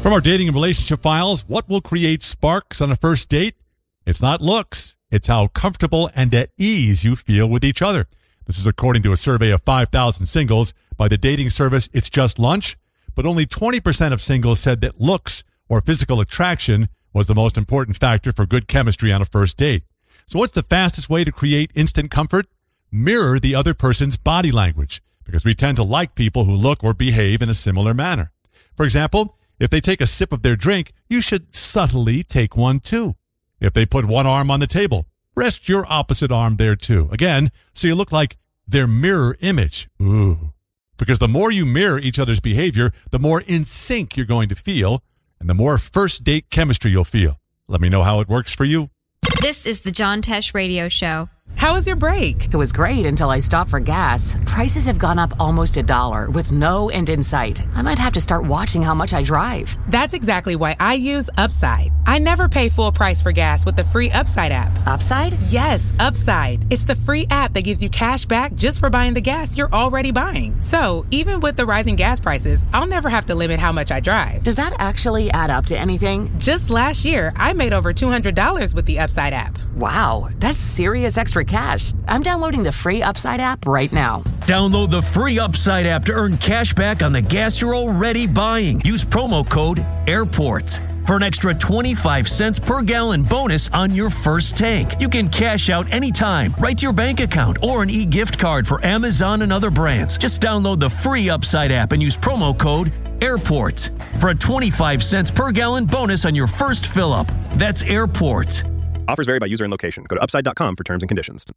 From our dating and relationship files, what will create sparks on a first date? It's not looks. It's how comfortable and at ease you feel with each other. This is according to a survey of 5,000 singles by the dating service It's Just Lunch. But only 20% of singles said that looks or physical attraction was the most important factor for good chemistry on a first date. So what's the fastest way to create instant comfort? Mirror the other person's body language, because we tend to like people who look or behave in a similar manner. For example, if they take a sip of their drink, you should subtly take one too. If they put one arm on the table, rest your opposite arm there too. Again, so you look like their mirror image. Ooh. Because the more you mirror each other's behavior, the more in sync you're going to feel, and the more first date chemistry you'll feel. Let me know how it works for you. This is the John Tesh Radio Show. How was your break? It was great until I stopped for gas. Prices have gone up almost $1 with no end in sight. I might have to start watching how much I drive. That's exactly why I use Upside. I never pay full price for gas with the free Upside app. Upside? Yes, Upside. It's the free app that gives you cash back just for buying the gas you're already buying. So even with the rising gas prices, I'll never have to limit how much I drive. Does that actually add up to anything? Just last year, I made over $200 with the Upside app. Wow, that's serious extra cash. I'm downloading the free Upside app right now. Download the free Upside app to earn cash back on the gas you're already buying. Use promo code AIRPORTS for an extra 25 cents per gallon bonus on your first tank. You can cash out anytime, right to your bank account, or an e-gift card for Amazon and other brands. Just download the free Upside app and use promo code AIRPORTS for a 25 cents per gallon bonus on your first fill-up. That's AIRPORTS. Offers vary by user and location. Go to upside.com for terms and conditions.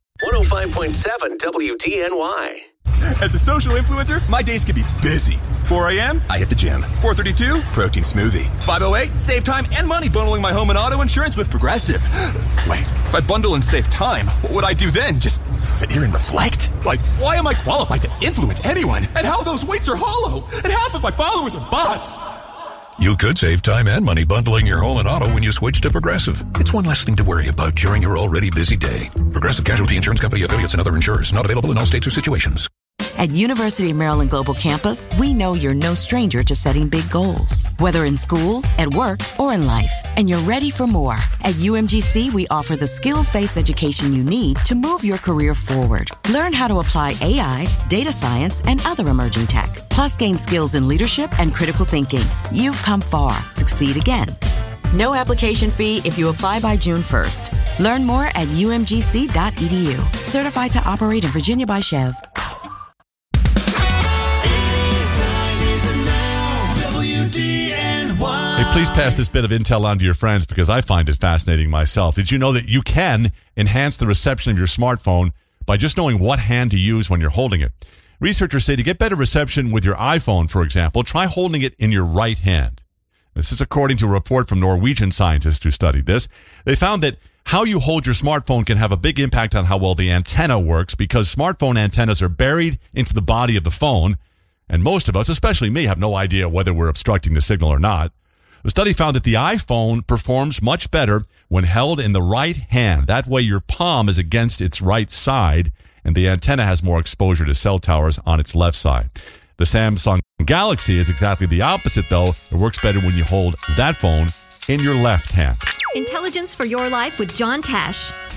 105.7 WDNY. As a social influencer, my days can be busy. 4 a.m., I hit the gym. 4:32, protein smoothie. 5:08, save time and money bundling my home and auto insurance with Progressive. Wait, if I bundle and save time, what would I do then? Just sit here and reflect? Like, why am I qualified to influence anyone? And how those weights are hollow? And half of my followers are bots. You could save time and money bundling your home and auto when you switch to Progressive. It's one less thing to worry about during your already busy day. Progressive Casualty Insurance Company, affiliates, and other insurers. Not available in all states or situations. At University of Maryland Global Campus, we know you're no stranger to setting big goals, whether in school, at work, or in life, and you're ready for more. At UMGC, we offer the skills-based education you need to move your career forward. Learn how to apply AI, data science, and other emerging tech, plus gain skills in leadership and critical thinking. You've come far. Succeed again. No application fee if you apply by June 1st. Learn more at umgc.edu. Certified to operate in Virginia by Chev. Hey, please pass this bit of intel on to your friends because I find it fascinating myself. Did you know that you can enhance the reception of your smartphone by just knowing what hand to use when you're holding it? Researchers say to get better reception with your iPhone, for example, try holding it in your right hand. This is according to a report from Norwegian scientists who studied this. They found that how you hold your smartphone can have a big impact on how well the antenna works because smartphone antennas are buried into the body of the phone, and most of us, especially me, have no idea whether we're obstructing the signal or not. The study found that the iPhone performs much better when held in the right hand. That way your palm is against its right side, and the antenna has more exposure to cell towers on its left side. The Samsung Galaxy is exactly the opposite, though. It works better when you hold that phone in your left hand. Intelligence for your life with John Tesh.